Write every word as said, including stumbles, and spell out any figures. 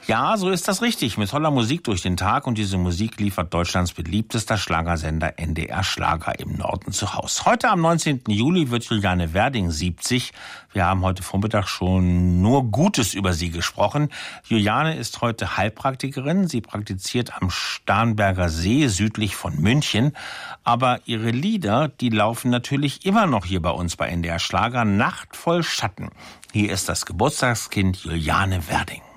Ja, so ist das richtig. Mit toller Musik durch den Tag, und diese Musik liefert Deutschlands beliebtester Schlagersender N D R Schlager im Norden zu Haus. Heute am neunzehnten Juli wird Juliane Werding siebzig. Wir haben heute Vormittag schon nur Gutes über sie gesprochen. Juliane ist heute Heilpraktikerin. Sie praktiziert am Starnberger See südlich von München. Aber ihre Lieder, die laufen natürlich immer noch hier bei uns bei N D R Schlager. Nacht voll Schatten. Hier ist das Geburtstagskind Juliane Werding.